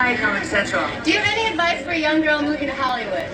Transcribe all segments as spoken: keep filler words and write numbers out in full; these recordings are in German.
Hi, Comedy Central. Do you have any advice for a young girl moving to Hollywood?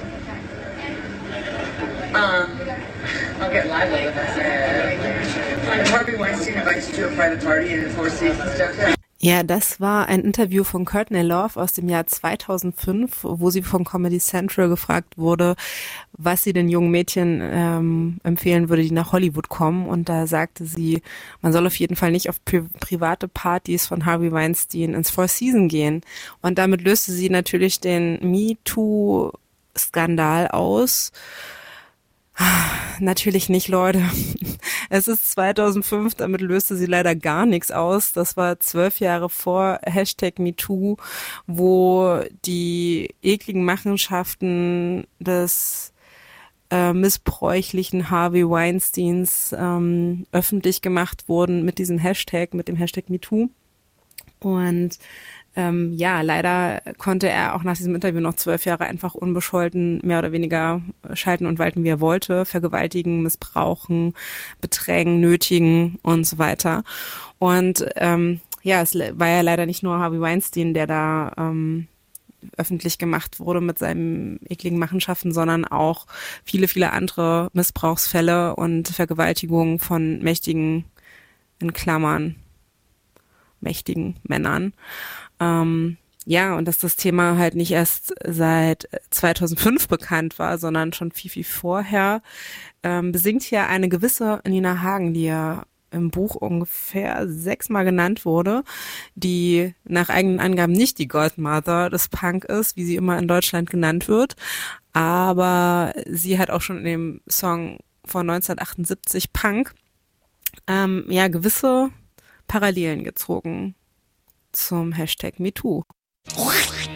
Um, I'll get live with it. When Harvey Weinstein invites you to a private party in the Four Seasons downtown. Ja, das war ein Interview von Courtney Love aus dem Jahr zweitausendfünf, wo sie von Comedy Central gefragt wurde, was sie den jungen Mädchen ähm, empfehlen würde, die nach Hollywood kommen. Und da sagte sie, man soll auf jeden Fall nicht auf pri- private Partys von Harvey Weinstein ins Four Seasons gehen. Und damit löste sie natürlich den MeToo-Skandal aus. Natürlich nicht, Leute. Es ist zweitausendfünf, damit löste sie leider gar nichts aus. Das war zwölf Jahre vor Hashtag MeToo, wo die ekligen Machenschaften des äh, missbräuchlichen Harvey Weinsteins ähm, öffentlich gemacht wurden mit diesem Hashtag, mit dem Hashtag MeToo. Und Ähm, ja, leider konnte er auch nach diesem Interview noch zwölf Jahre einfach unbescholten mehr oder weniger schalten und walten, wie er wollte, vergewaltigen, missbrauchen, bedrängen, nötigen und so weiter. Und ähm, ja, es war ja leider nicht nur Harvey Weinstein, der da ähm, öffentlich gemacht wurde mit seinen ekligen Machenschaften, sondern auch viele, viele andere Missbrauchsfälle und Vergewaltigungen von mächtigen, in Klammern, mächtigen Männern. Ähm, ja, und dass das Thema halt nicht erst seit zweitausendfünf bekannt war, sondern schon viel, viel vorher, ähm, besingt hier eine gewisse Nina Hagen, die ja im Buch ungefähr sechsmal genannt wurde, die nach eigenen Angaben nicht die Godmother des Punk ist, wie sie immer in Deutschland genannt wird, aber sie hat auch schon in dem Song von neunzehnhundertachtundsiebzig Punk ähm, ja gewisse Parallelen gezogen zum Hashtag MeToo.